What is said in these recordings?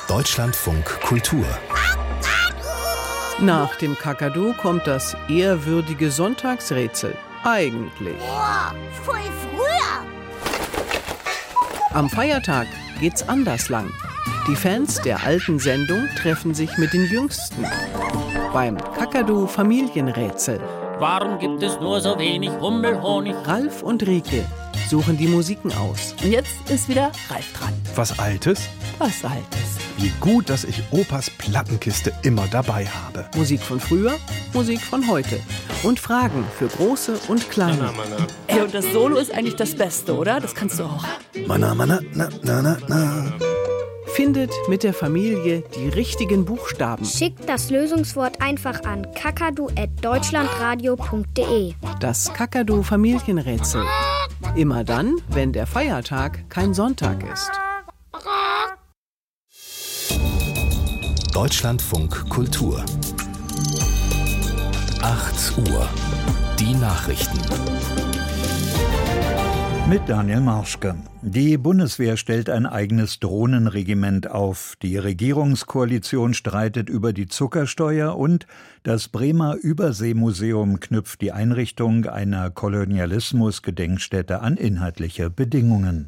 Deutschlandfunk Kultur. Nach dem Kakadu kommt das ehrwürdige Sonntagsrätsel. Eigentlich. Boah, voll früher. Am Feiertag geht's anders lang. Die Fans der alten Sendung treffen sich mit den Jüngsten. Beim Kakadu Familienrätsel. Warum gibt es nur so wenig Hummelhonig? Ralf und Rike suchen die Musiken aus. Und jetzt ist wieder Ralf dran. Was Altes? Was Altes. Wie gut, dass ich Opas Plattenkiste immer dabei habe. Musik von früher, Musik von heute. Und Fragen für Große und Kleine. Ey, und das Solo ist eigentlich das Beste, oder? Das kannst du auch. Findet mit der Familie die richtigen Buchstaben. Schickt das Lösungswort einfach an kakadu@deutschlandradio.de. Das Kakadu Familienrätsel. Immer dann, wenn der Feiertag kein Sonntag ist. Deutschlandfunk Kultur. 8 Uhr. Die Nachrichten. Mit Daniel Marschke. Die Bundeswehr stellt ein eigenes Drohnenregiment auf. Die Regierungskoalition streitet über die Zuckersteuer und das Bremer Überseemuseum knüpft die Einrichtung einer Kolonialismus-Gedenkstätte an inhaltliche Bedingungen.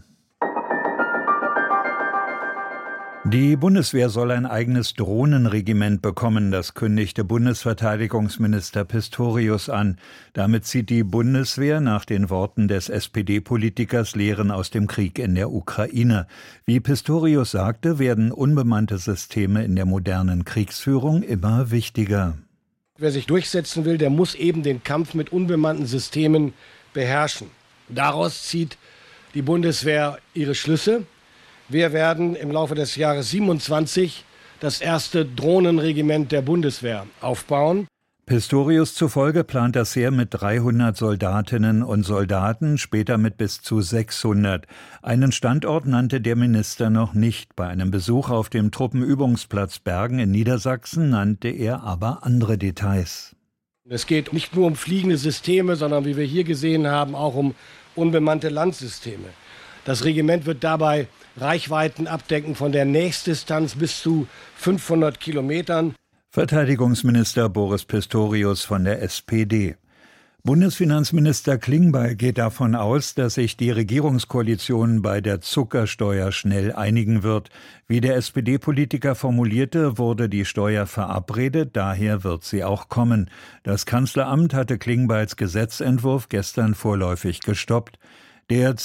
Die Bundeswehr soll ein eigenes Drohnenregiment bekommen, das kündigte Bundesverteidigungsminister Pistorius an. Damit zieht die Bundeswehr nach den Worten des SPD-Politikers Lehren aus dem Krieg in der Ukraine. Wie Pistorius sagte, werden unbemannte Systeme in der modernen Kriegsführung immer wichtiger. Wer sich durchsetzen will, der muss eben den Kampf mit unbemannten Systemen beherrschen. Daraus zieht die Bundeswehr ihre Schlüsse. Wir werden im Laufe des Jahres 27 das erste Drohnenregiment der Bundeswehr aufbauen. Pistorius zufolge plant das Heer mit 300 Soldatinnen und Soldaten, später mit bis zu 600. Einen Standort nannte der Minister noch nicht. Bei einem Besuch auf dem Truppenübungsplatz Bergen in Niedersachsen nannte er aber andere Details. Es geht nicht nur um fliegende Systeme, sondern wie wir hier gesehen haben, auch um unbemannte Landsysteme. Das Regiment wird dabei Reichweiten abdecken von der Nächstdistanz bis zu 500 Kilometern. Verteidigungsminister Boris Pistorius von der SPD. Bundesfinanzminister Klingbeil geht davon aus, dass sich die Regierungskoalition bei der Zuckersteuer schnell einigen wird. Wie der SPD-Politiker formulierte, wurde die Steuer verabredet, daher wird sie auch kommen. Das Kanzleramt hatte Klingbeils Gesetzentwurf gestern vorläufig gestoppt. Der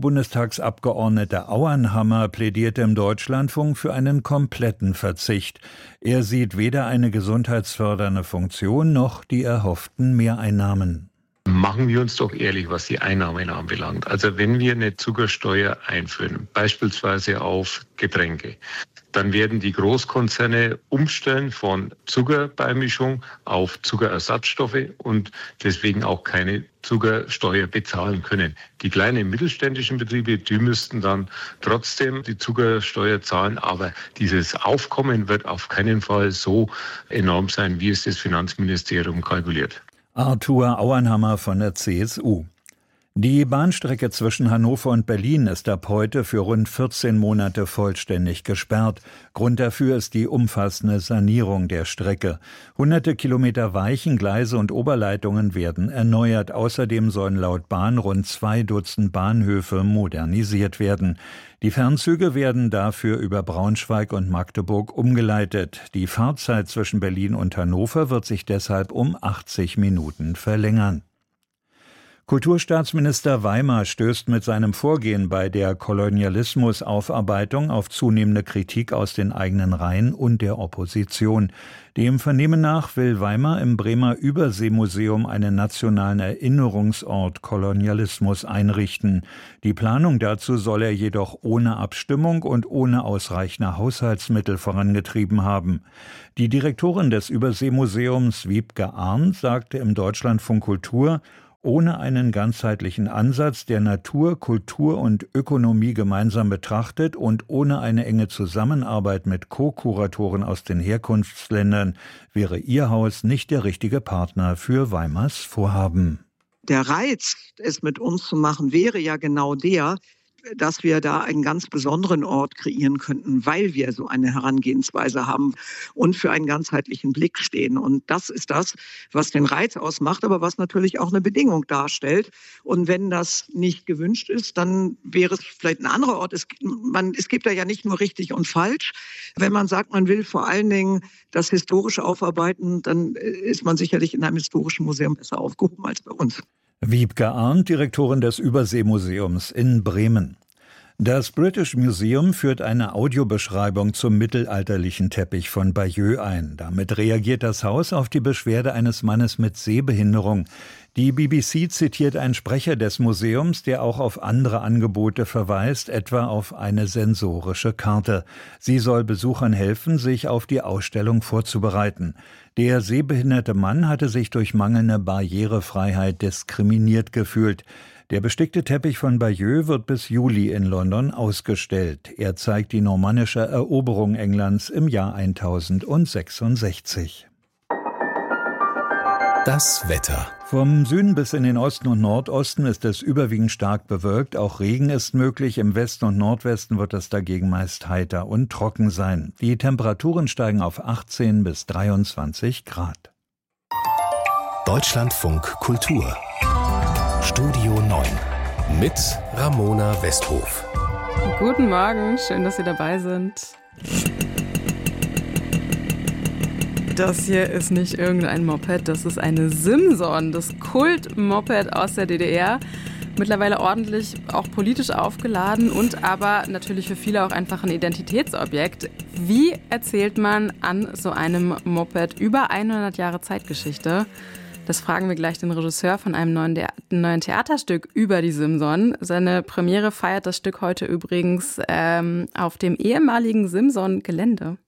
CSU-Bundestagsabgeordnete Auernhammer plädierte im Deutschlandfunk für einen kompletten Verzicht. Er sieht weder eine gesundheitsfördernde Funktion noch die erhofften Mehreinnahmen. Machen wir uns doch ehrlich, was die Einnahmen anbelangt. Also wenn wir eine Zuckersteuer einführen, beispielsweise auf Getränke, dann werden die Großkonzerne umstellen von Zuckerbeimischung auf Zuckerersatzstoffe und deswegen auch keine Zuckersteuer bezahlen können. Die kleinen mittelständischen Betriebe, die müssten dann trotzdem die Zuckersteuer zahlen, aber dieses Aufkommen wird auf keinen Fall so enorm sein, wie es das Finanzministerium kalkuliert. Arthur Auernhammer von der CSU. Die Bahnstrecke zwischen Hannover und Berlin ist ab heute für rund 14 Monate vollständig gesperrt. Grund dafür ist die umfassende Sanierung der Strecke. Hunderte Kilometer Weichen, Gleise und Oberleitungen werden erneuert. Außerdem sollen laut Bahn rund 2 Dutzend Bahnhöfe modernisiert werden. Die Fernzüge werden dafür über Braunschweig und Magdeburg umgeleitet. Die Fahrzeit zwischen Berlin und Hannover wird sich deshalb um 80 Minuten verlängern. Kulturstaatsminister Weimar stößt mit seinem Vorgehen bei der Kolonialismusaufarbeitung auf zunehmende Kritik aus den eigenen Reihen und der Opposition. Dem Vernehmen nach will Weimar im Bremer Überseemuseum einen nationalen Erinnerungsort Kolonialismus einrichten. Die Planung dazu soll er jedoch ohne Abstimmung und ohne ausreichende Haushaltsmittel vorangetrieben haben. Die Direktorin des Überseemuseums, Wiebke Arndt, sagte im Deutschlandfunk Kultur, ohne einen ganzheitlichen Ansatz, der Natur, Kultur und Ökonomie gemeinsam betrachtet und ohne eine enge Zusammenarbeit mit Co-Kuratoren aus den Herkunftsländern wäre ihr Haus nicht der richtige Partner für Weimars Vorhaben. Der Reiz, es mit uns zu machen, wäre ja genau der, dass wir da einen ganz besonderen Ort kreieren könnten, weil wir so eine Herangehensweise haben und für einen ganzheitlichen Blick stehen. Und das ist das, was den Reiz ausmacht, aber was natürlich auch eine Bedingung darstellt. Und wenn das nicht gewünscht ist, dann wäre es vielleicht ein anderer Ort. Es gibt da ja nicht nur richtig und falsch. Wenn man sagt, man will vor allen Dingen das Historische aufarbeiten, dann ist man sicherlich in einem historischen Museum besser aufgehoben als bei uns. Wiebke Arndt, Direktorin des Überseemuseums in Bremen. Das British Museum führt eine Audiobeschreibung zum mittelalterlichen Teppich von Bayeux ein. Damit reagiert das Haus auf die Beschwerde eines Mannes mit Sehbehinderung. Die BBC zitiert einen Sprecher des Museums, der auch auf andere Angebote verweist, etwa auf eine sensorische Karte. Sie soll Besuchern helfen, sich auf die Ausstellung vorzubereiten. Der sehbehinderte Mann hatte sich durch mangelnde Barrierefreiheit diskriminiert gefühlt. Der bestickte Teppich von Bayeux wird bis Juli in London ausgestellt. Er zeigt die normannische Eroberung Englands im Jahr 1066. Das Wetter. Vom Süden bis in den Osten und Nordosten ist es überwiegend stark bewölkt. Auch Regen ist möglich. Im Westen und Nordwesten wird es dagegen meist heiter und trocken sein. Die Temperaturen steigen auf 18 bis 23 Grad. Deutschlandfunk Kultur. Studio 9 mit Ramona Westhof. Guten Morgen, schön, dass Sie dabei sind. Das hier ist nicht irgendein Moped, das ist eine Simson, das Kult-Moped aus der DDR. Mittlerweile ordentlich auch politisch aufgeladen und aber natürlich für viele auch einfach ein Identitätsobjekt. Wie erzählt man an so einem Moped über 100 Jahre Zeitgeschichte? Das fragen wir gleich den Regisseur von einem neuen Theaterstück über die Simson. Seine Premiere feiert das Stück heute übrigens auf dem ehemaligen Simson-Gelände.